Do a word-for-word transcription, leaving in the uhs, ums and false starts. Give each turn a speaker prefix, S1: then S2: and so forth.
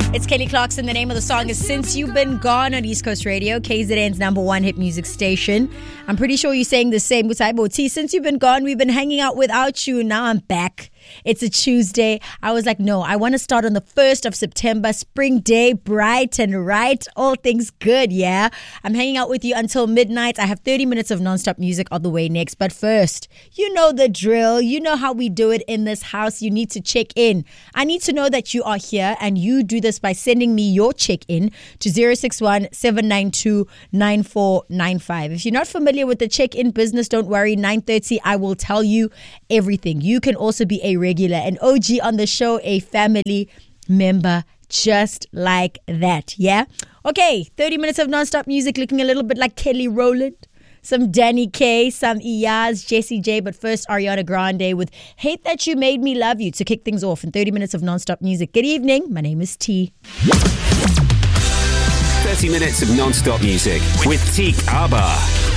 S1: It's Kelly Clarkson. The name of the song is Since You've Been Gone on East Coast Radio, K Z N's number one hit music station. I'm pretty sure you're saying the same with Taibo T. Since you've been gone, we've been hanging out without you. Now I'm back. It's a Tuesday. I was like, no, I want to start on the first of September. Spring day, bright and right. All things good, yeah? I'm hanging out with you until midnight. I have thirty minutes of non-stop music all the way next. But first, you know the drill. You know how we do it in this house. You need to check in. I need to know that you are here, and you do this by sending me your check-in to zero six one, seven nine two, nine four nine five. If you're not familiar with the check-in business, don't worry. nine thirty, I will tell you everything. You can also be a regular, an O G on the show, a family member, just like that, yeah? Okay, thirty minutes of non-stop music looking a little bit like Kelly Rowland, some Danny K, some Iyaz, Jessie J, but first Ariana Grande with Hate That You Made Me Love You to kick things off in thirty minutes of non-stop music. Good evening, my name is T.
S2: thirty minutes of non-stop music with Teak Abba.